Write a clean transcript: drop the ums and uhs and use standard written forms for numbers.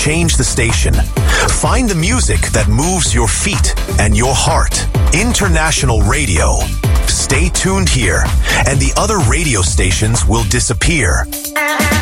change the station. Find the music that moves your feet and your heart. International Radio. Stay tuned here, and the other radio stations will disappear.